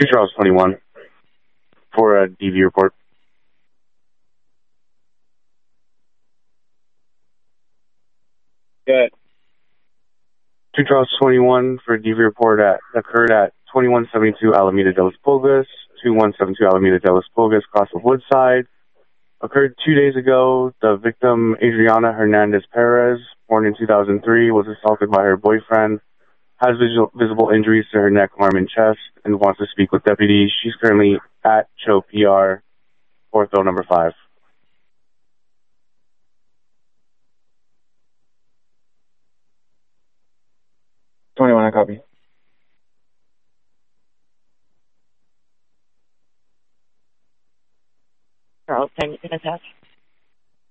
2 Charles 21 for a DV report. Good. 2 Charles 21 for a DV report occurred at 2172 Alameda de las Pulgas, 2172 Alameda de las Pulgas, cross of Woodside. Occurred 2 days ago. The victim, Adriana Hernandez Perez, born in 2003, was assaulted by her boyfriend, has visible injuries to her neck, arm, and chest, and wants to speak with deputies. She's currently at Cho PR, ortho number 5. 21, I copy. Charles, can you attach?